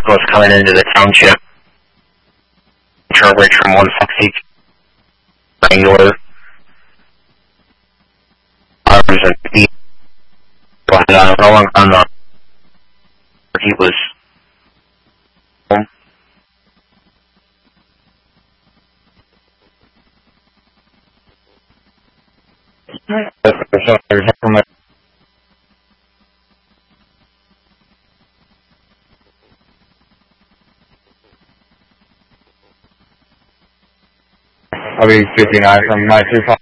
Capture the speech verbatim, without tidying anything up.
vehicles coming into the township. Trowbridge from one sixty Wrangler. Ours and he, but uh, no longer on the. He was home. I'll be fifty-nine from nine two five.